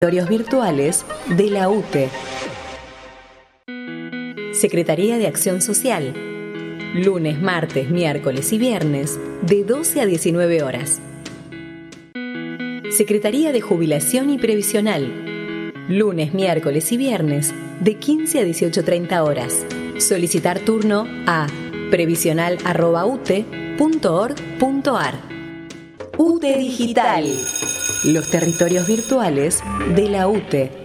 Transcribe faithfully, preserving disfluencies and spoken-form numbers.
Territorios virtuales de la U T E. Secretaría de Acción Social. Lunes, martes, miércoles y viernes de doce a diecinueve horas. Secretaría de Jubilación y Previsional. Lunes, miércoles y viernes de quince a dieciocho treinta horas. Solicitar turno a previsional arroba u t e punto org punto a r. U T E Digital. Los territorios virtuales de la U T E.